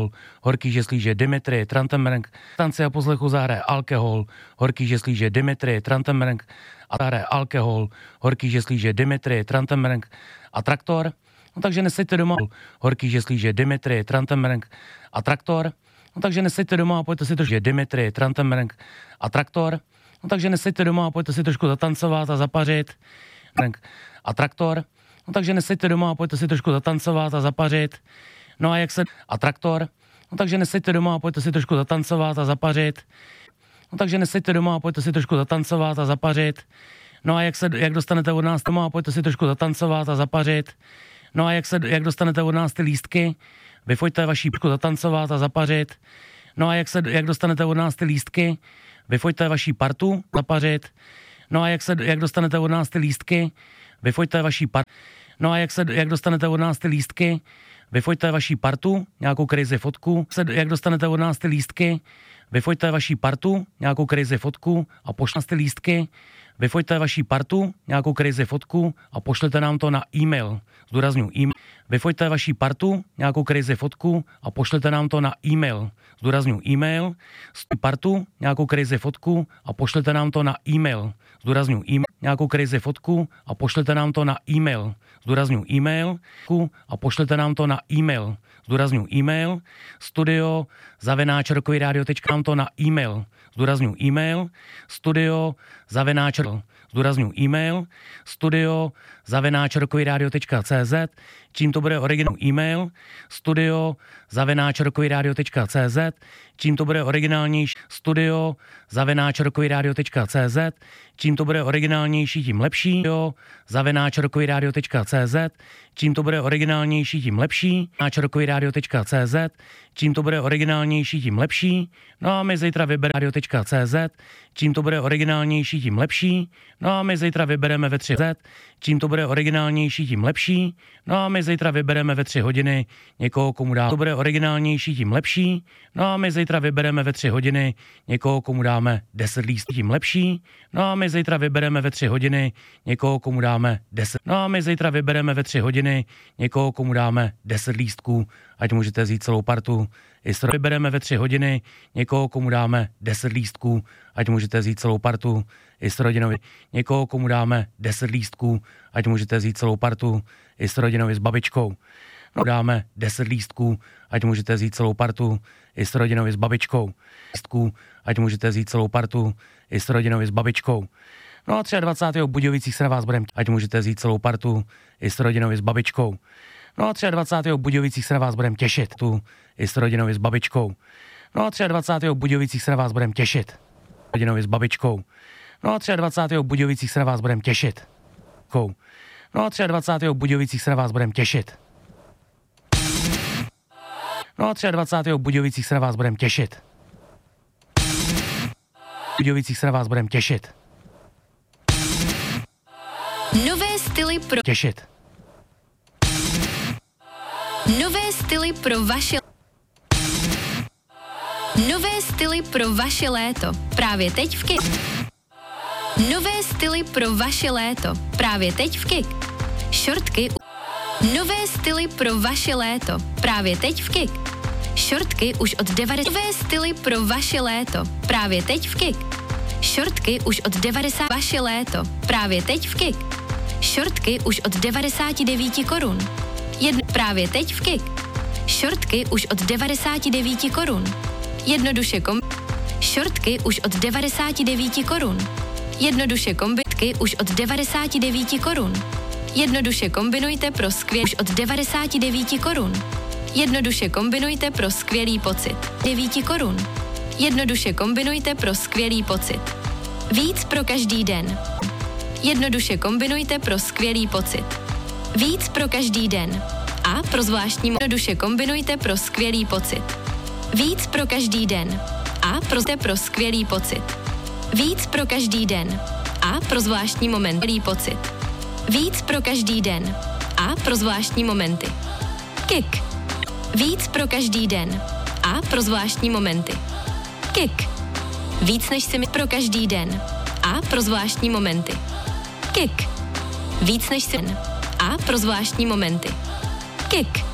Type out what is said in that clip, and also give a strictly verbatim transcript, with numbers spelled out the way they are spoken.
horký žeslíže Dimitri Trantenberg, tance a poslechu zahraje alkohol, horký žeslíže Dimitri Trantenberg a zahraje alkohol, horký žeslíže Dimitri Trantenberg a traktor. No takže neseďte doma, horký žeslíže Dimitri Trantenberg a traktor. No takže neseďte doma a pojďte si trošku Dimitri Trantenberg a traktor. No takže neseďte doma a pojďte si trošku zatancovat a zapařit. A traktor. No takže neseďte doma a pojďte si trošku zatancovat a zapařit. No a jak se... A traktor. No takže neseďte doma a pojďte si trošku zatancovat a zapařit. No takže neseďte doma a pojďte si trošku zatancovat a zapařit. No a jak se... Jak dostanete od nás doma a pojďte si trošku zatancovat a zapařit. No a jak se... Jak dostanete od nás ty lístky, vyfoďte vaší p***ku zatancovat a zapařit. No a jak se... Jak dostanete od nás ty lístky, vyfoďte vaší partu zapařit. No a jak se... Jak dostanete od nás ty lístky, vyfoďte vaší partu. No a jak se... Jak dostanete od nás ty lístky, vyfoďte vaší partu, nějakou crazy fotku. Jak dostanete od nás ty lístky, vyfoďte vaší partu, nějakou crazy fotku a pošlete ty lístky, vyfoďte vaší partu, nějakou crazy fotku a pošlete nám to na e-mail. Zdůrazňuji e-mail. Vyfoďte vaší partu, nějakou crazy fotku a pošlete nám to na e-mail. Zdůrazňuji e-mail. Partu, nějakou crazy fotku a pošlete nám to na e-mail. Zdůrazňuji e-mail. Nějakou crazy fotku a pošlete nám to na e-mail. Zdůrazňuji e-mail. A pošlete nám to na e-mail. Zdůrazňuji e-mail. Studio zavináč rokový rádio tečka nám to na e-mail. Zdůrazňuji e-mail. Studio zavináč Zdůrazňuji e-mail. Studio zavináč rokový rádio tečka cé zet. Čím to bude originální e-mail. Studio zavináč rokový rádio tečka cé zet. Čím to bude originálnější. Studio zavináč rokový rádio tečka cé zet. Čím to bude originálnější, tím lepší. Studio zavináč rokový rádio tečka cé zet. Čím to bude originálnější, tím lepší. zavináč rokový rádio tečka cé zet. Čím to bude originálnější, tím lepší. No a my zítra vybereme rádio tečka cé zet. Čím to bude originálnější, tím lepší. No a my zítra vybereme ve tři zet. Čím to bude originálnější, tím lepší. No a my zítra vybereme ve tři hodiny někoho, komu dáme. To bude originálnější, tím lepší. No a my zítra vybereme ve tři hodiny někoho, komu dáme deset lístků, tím lepší. No a my zítra vybereme ve tři hodiny někoho, komu dáme deset. No a my zítra vybereme ve tři hodiny někoho, komu dáme deset lístků, ať můžete vzít celou partu. Jestli vybereme ve tři hodiny někoho, komu dáme deset lístků, ať můžete vzít celou partu. Jestli rodinovi někoho, komu dáme deset lístků, ať můžete vzít celou partu. Jestli rodinovi s babičkou. No, dáme deset lístků, ať můžete vzít celou partu. Jestli rodinovi s babičkou. Lístků, ať můžete vzít celou partu. Jestli rodinovi s babičkou. No a dvacátého třetího v Budějovicích se na vás budeme, ať můžete vzít celou partu. Jestli rodinovi s babičkou. No a dvacátého třetího v Budějovicích se na vás budeme těšit. Tu, jestli rodinovi s babičkou. No a dvacátého třetího v Budějovicích se na vás budeme těšit. Rodinovi s babičkou. No a dvacátého třetího v Budějovicích se na vás budeme těšit. No a dvacátého třetího v Budějovicích se na vás budeme těšit. No a dvacátého třetího v Budějovicích se na vás budeme těšit. V Budějovicích se na vás budeme těšit. Nové styly pro... Těšit. Nové styly pro vaše... Nové styly pro vaše léto. Právě teď v Kik. Nové styly pro vaše léto. Právě teď v Kik. Šortky... Nové styly pro vaše léto. Právě teď v Kik. Šortky už od devadesát... Nové styly pro vaše léto. Právě teď v Kik. Šortky už od devadesát... Vaše léto. Právě teď v Kik. Šortky už od devadesát devět korun. Jedno... Právě teď v Kik. Šortky už od devadesát devět korun. Jednoduše kom... Šortky už od devadesát devět korun. Jednoduše kombitky už od devadesát devět korun. Jednoduše kombinujte pro skvělý už od devadesát devět korun. Jednoduše kombinujte pro skvělý pocit. devět korun. Jednoduše kombinujte pro skvělý pocit. Víc pro každý den. Jednoduše kombinujte pro skvělý pocit. Víc pro každý den. A pro zvláštní jednoduše kombinujte pro skvělý pocit. Víc pro každý den. A pro pro skvělý pocit. Víc pro každý den. A pro zvláštní moment. Skvělý pocit. Víc pro každý den. A pro zvláštní momenty. Kik. Víc pro každý den. A pro zvláštní momenty. Kik. Víc než si my pro každý den. A pro zvláštní momenty. Kik. Víc než si a pro zvláštní momenty. Kik.